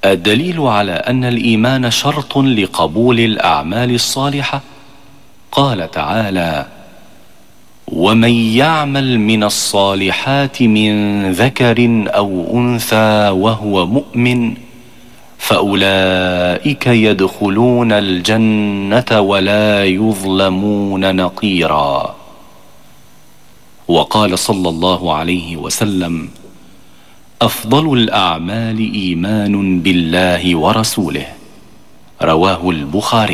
الدليل على أن الإيمان شرط لقبول الأعمال الصالحة قال تعالى: ومن يعمل من الصالحات من ذكر أو أنثى وهو مؤمن فأولئك يدخلون الجنة ولا يظلمون نقيرا. وقال صلى الله عليه وسلم: أفضل الأعمال إيمان بالله ورسوله. رواه البخاري.